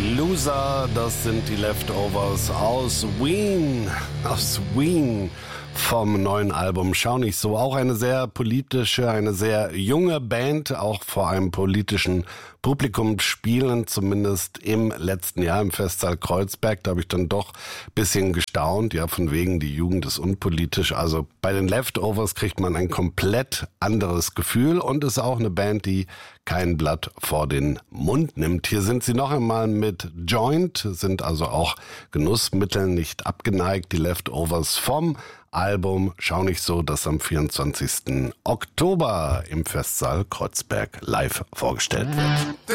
Loser, das sind die Leftovers aus Wien, vom neuen Album Schau nicht so. Auch eine sehr politische, eine sehr junge Band, auch vor einem politischen Publikum spielen, zumindest im letzten Jahr im Festsaal Kreuzberg. Da habe ich dann doch ein bisschen gestaunt, ja, von wegen die Jugend ist unpolitisch. Also bei den Leftovers kriegt man ein komplett anderes Gefühl und ist auch eine Band, die kein Blatt vor den Mund nimmt. Hier sind sie noch einmal mit Joint, sind also auch Genussmitteln nicht abgeneigt. Die Leftovers vom Album Schau nicht so, das am 24. Oktober im Festsaal Kreuzberg live vorgestellt wird.